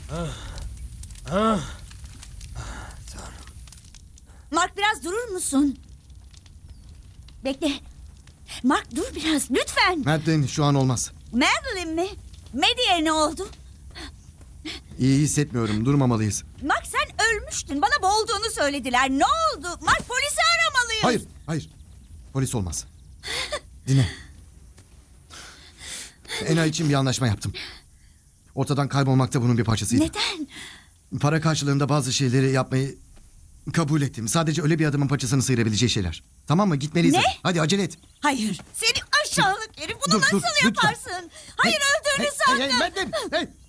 Mark, biraz durur musun? Bekle. Mark, dur biraz lütfen. Madeline, şu an olmaz. Madeline mi? Maddie'ye ne oldu? İyi hissetmiyorum. Durmamalıyız. Mark, sen ölmüştün. Bana boğulduğunu söylediler. Ne oldu? Mark, polisi aramalıyız. Hayır, hayır. Polis olmaz. Dinle. Ena için bir anlaşma yaptım. Ortadan kaybolmak da bunun bir parçasıydı. Neden? Para karşılığında bazı şeyleri yapmayı kabul ettim. Sadece öyle bir adamın paçasını sıyırabileceği şeyler. Tamam mı? Gitmeliyiz. Ne? Hadi acele et. Hayır. Seni aşağılık herif. Bunu Dur, nasıl lütfen. yaparsın? Hayır, öldüğünü sandım. Hey,